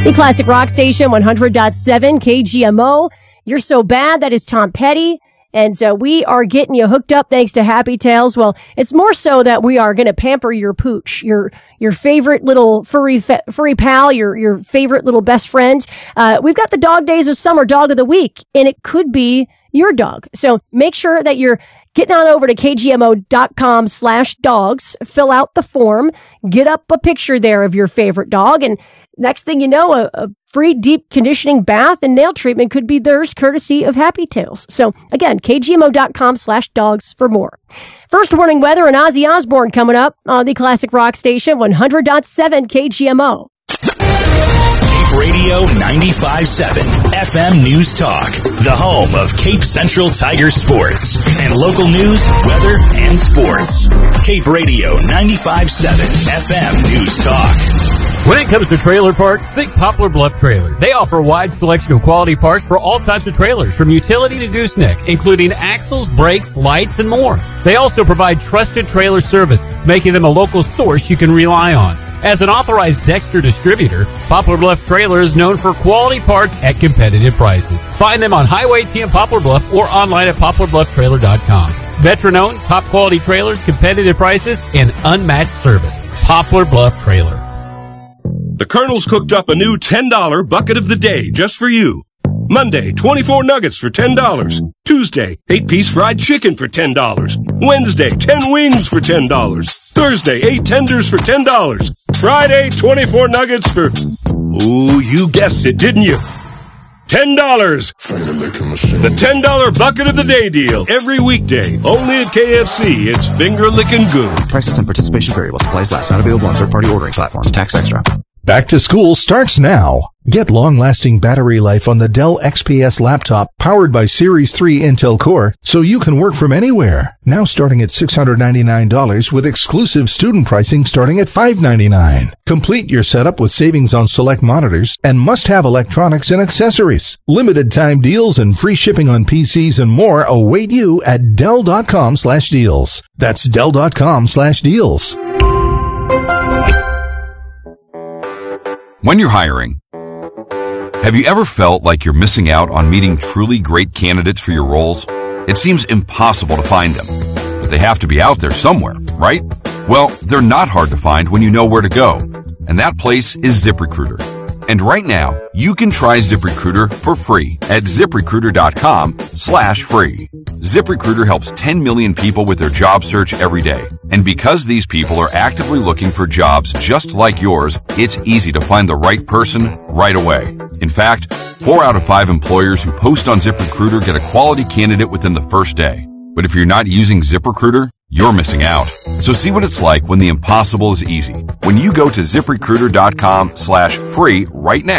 The Classic Rock Station, 100.7 KGMO. You're So Bad. That is Tom Petty. And we are getting you hooked up thanks to Happy Tails. Well, it's more so that we are going to pamper your pooch, your favorite little furry pal, your favorite little best friend. We've got the Dog Days of Summer Dog of the Week, and it could be your dog. So make sure that you're getting on over to kgmo.com/dogs, fill out the form, get up a picture there of your favorite dog, and next thing you know, a free deep conditioning bath and nail treatment could be theirs courtesy of Happy Tails. So again, kgmo.com/dogs for more. First warning weather and Ozzy Osbourne coming up on the Classic Rock Station, 100.7 KGMO. Cape Radio 95.7 FM News Talk, the home of Cape Central Tiger sports and local news, weather, and sports. Cape Radio 95.7 FM News Talk. When it comes to trailer parks, think Poplar Bluff Trailer. They offer a wide selection of quality parts for all types of trailers, from utility to gooseneck, including axles, brakes, lights, and more. They also provide trusted trailer service, making them a local source you can rely on. As an authorized Dexter distributor, Poplar Bluff Trailer is known for quality parts at competitive prices. Find them on Highway T in Poplar Bluff or online at poplarblufftrailer.com. Veteran-owned, top-quality trailers, competitive prices, and unmatched service. Poplar Bluff Trailer. The Colonel's cooked up a new $10 bucket of the day just for you. Monday, 24 nuggets for $10. Tuesday, 8-piece fried chicken for $10. Wednesday, 10 wings for $10. Thursday, 8 tenders for $10. Friday, 24 nuggets for... Ooh, you guessed it, didn't you? $10. The $10 bucket of the day deal. Every weekday. Only at KFC. It's finger licking good. Prices and participation variable. Supplies last. Not available on third-party ordering platforms. Tax extra. Back to school starts now. Get long-lasting battery life on the Dell XPS laptop powered by Series 3 Intel Core so you can work from anywhere. Now starting at $699 with exclusive student pricing starting at $599. Complete your setup with savings on select monitors and must-have electronics and accessories. Limited time deals and free shipping on PCs and more await you at Dell.com/deals. That's Dell.com/deals. When you're hiring, have you ever felt like you're missing out on meeting truly great candidates for your roles? It seems impossible to find them, but they have to be out there somewhere, right? Well, they're not hard to find when you know where to go, and that place is ZipRecruiter. And right now, you can try ZipRecruiter for free at ZipRecruiter.com/free. ZipRecruiter helps 10 million people with their job search every day. And because these people are actively looking for jobs just like yours, it's easy to find the right person right away. In fact, 4 out of 5 employers who post on ZipRecruiter get a quality candidate within the first day. But if you're not using ZipRecruiter, you're missing out. So see what it's like when the impossible is easy. When you go to ZipRecruiter.com/free right now,